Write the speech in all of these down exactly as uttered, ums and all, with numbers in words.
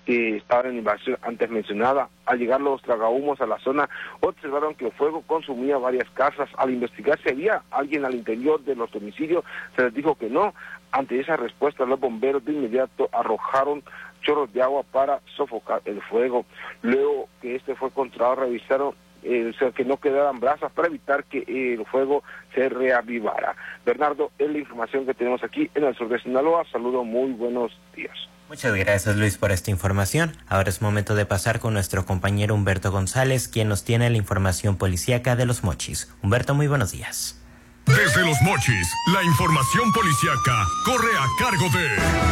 que estaban en la invasión antes mencionada. Al llegar los tragahumos a la zona, observaron que el fuego consumía varias casas. Al investigar si había alguien al interior de los domicilios, se les dijo que no. Ante esa respuesta, los bomberos de inmediato arrojaron chorros de agua para sofocar el fuego. Luego que este fue controlado, revisaron eh, o sea, que no quedaran brasas para evitar que eh, el fuego se reavivara. Bernardo, es la información que tenemos aquí en el sur de Sinaloa. Saludos, muy buenos días. Muchas gracias, Luis, por esta información. Ahora es momento de pasar con nuestro compañero Humberto González, quien nos tiene la información policíaca de Los Mochis. Humberto, muy buenos días. Desde Los Mochis, la información policíaca corre a cargo de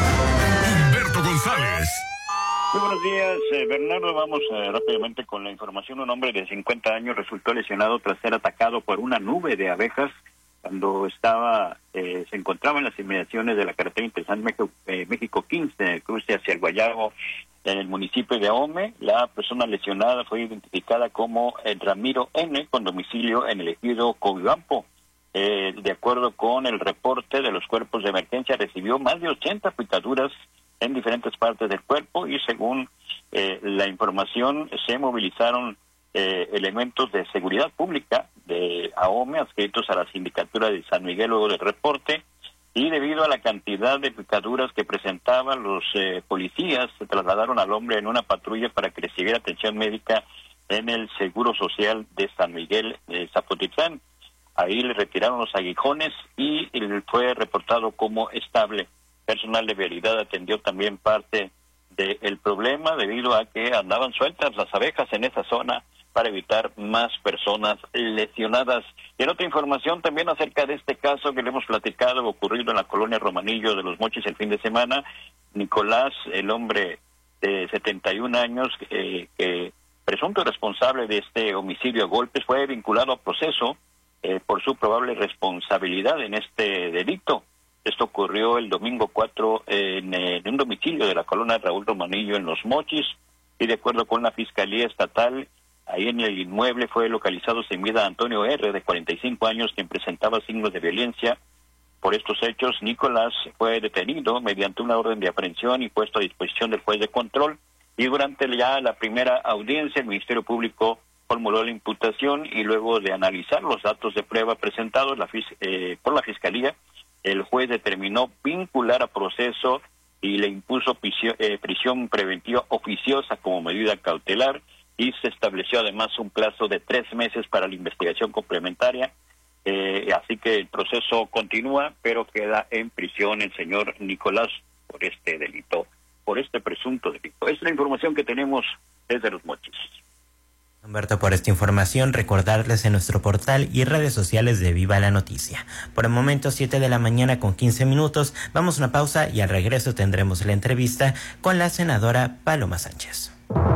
Humberto González. Muy buenos días, eh, Bernardo. Vamos eh, rápidamente con la información. Un hombre de cincuenta años resultó lesionado tras ser atacado por una nube de abejas cuando estaba, eh, se encontraba en las inmediaciones de la carretera Interesante México, eh, México quince, cruce hacia el Guayabo, en el municipio de Ahome. La persona lesionada fue identificada como eh, Ramiro N., con domicilio en el ejido Covibampo. Eh, de acuerdo con el reporte de los cuerpos de emergencia, recibió más de ochenta picaduras en diferentes partes del cuerpo y según eh, la información se movilizaron eh, elementos de seguridad pública de Ahome adscritos a la sindicatura de San Miguel luego del reporte, y debido a la cantidad de picaduras que presentaban los eh, policías se trasladaron al hombre en una patrulla para que recibiera atención médica en el Seguro Social de San Miguel de Zapotitlán. Ahí le retiraron los aguijones y él fue reportado como estable. Personal de vialidad atendió también parte del problema debido a que andaban sueltas las abejas en esa zona para evitar más personas lesionadas. Y en otra información también acerca de este caso que le hemos platicado, ocurrido en la colonia Romanillo de Los Mochis el fin de semana, Nicolás, el hombre de setenta y un años, eh, que presunto responsable de este homicidio a golpes, fue vinculado a proceso eh, por su probable responsabilidad en este delito. Esto ocurrió el domingo cuatro en, en un domicilio de la colonia Raúl Romanillo en Los Mochis, y de acuerdo con la Fiscalía Estatal, ahí en el inmueble fue localizado sin vida Antonio R., de cuarenta y cinco años, quien presentaba signos de violencia. Por estos hechos, Nicolás fue detenido mediante una orden de aprehensión y puesto a disposición del juez de control, y durante ya la primera audiencia el Ministerio Público formuló la imputación y luego de analizar los datos de prueba presentados la, eh, por la Fiscalía, el juez determinó vincular a proceso y le impuso prisión, eh, prisión preventiva oficiosa como medida cautelar, y se estableció además un plazo de tres meses para la investigación complementaria. Eh, así que el proceso continúa, pero queda en prisión el señor Nicolás por este delito, por este presunto delito. Es la información que tenemos desde Los Mochis. Humberto, por esta información, recordarles en nuestro portal y redes sociales de Viva la Noticia. Por el momento, siete de la mañana con quince minutos, vamos a una pausa y al regreso tendremos la entrevista con la senadora Paloma Sánchez.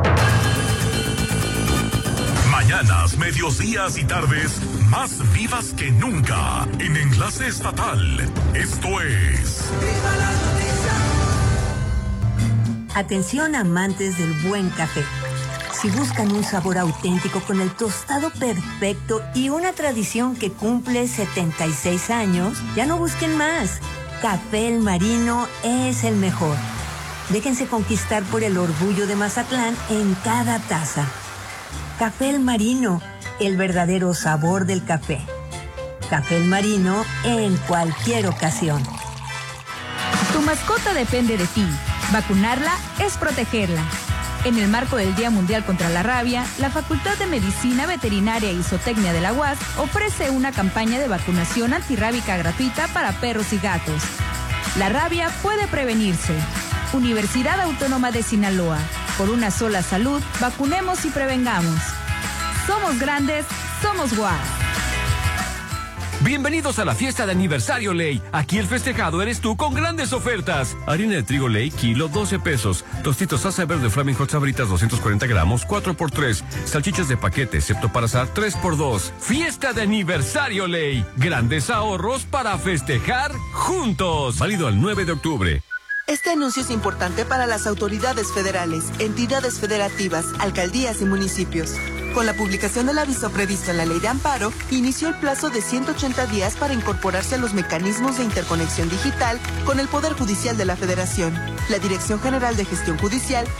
Mañanas, medios, días y tardes más vivas que nunca en Enlace Estatal. Esto es Viva la Noticia. Atención, amantes del buen café. Si buscan un sabor auténtico con el tostado perfecto y una tradición que cumple setenta y seis años, ya no busquen más. Café El Marino es el mejor. Déjense conquistar por el orgullo de Mazatlán en cada taza. Café El Marino, el verdadero sabor del café. Café El Marino en cualquier ocasión. Tu mascota depende de ti. Vacunarla es protegerla. En el marco del Día Mundial contra la Rabia, la Facultad de Medicina Veterinaria y Zootecnia de la U A S ofrece una campaña de vacunación antirrábica gratuita para perros y gatos. La rabia puede prevenirse. Universidad Autónoma de Sinaloa. Por una sola salud, vacunemos y prevengamos. Somos grandes, somos U A S. Bienvenidos a la fiesta de aniversario Ley. Aquí el festejado eres tú con grandes ofertas. Harina de trigo Ley, kilo, doce pesos. Tostitos salsa verde Flaming Hot Sabritas, doscientos cuarenta gramos, cuatro por tres. Salchichas de paquete, excepto para asar, tres por dos. Fiesta de aniversario Ley. Grandes ahorros para festejar juntos. Válido al nueve de octubre. Este anuncio es importante para las autoridades federales, entidades federativas, alcaldías y municipios. Con la publicación del aviso previsto en la Ley de Amparo, inició el plazo de ciento ochenta días para incorporarse a los mecanismos de interconexión digital con el Poder Judicial de la Federación. La Dirección General de Gestión Judicial